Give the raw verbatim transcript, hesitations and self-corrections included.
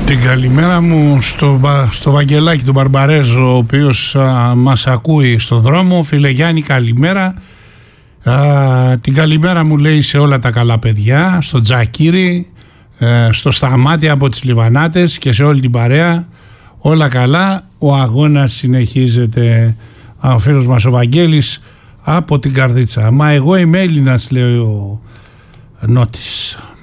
Την καλημέρα μου στο, στο Βαγγελάκη τον Μπαρμπαρέζο, ο οποίος α, μας ακούει στο δρόμο. Φίλε Γιάννη, καλημέρα. Α, την καλημέρα μου λέει σε όλα τα καλά παιδιά, στο Τζακίρι, ε, στο Σταμάτη από τις Λιβανάτες και σε όλη την παρέα. Όλα καλά, ο αγώνας συνεχίζεται. Ο φίλος μας ο Βαγγέλης από την Καρδίτσα. Μα εγώ είμαι Έλληνας, λέει ο Νότης.